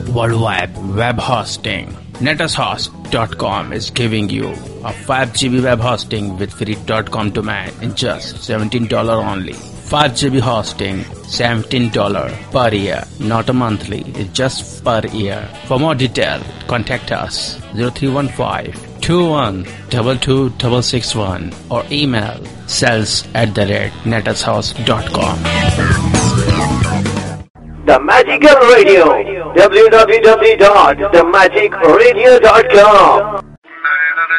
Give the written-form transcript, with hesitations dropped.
worldwide web hosting. NetAsHost.com is giving you a 5 GB web hosting with free .com domain in just $17 only. 5 GB hosting, $17 per year, not a monthly, it's just per year. For more detail, contact us 0315-2122-661 or email sales@netashouse.com. The Magical Radio, www.themagicradio.com.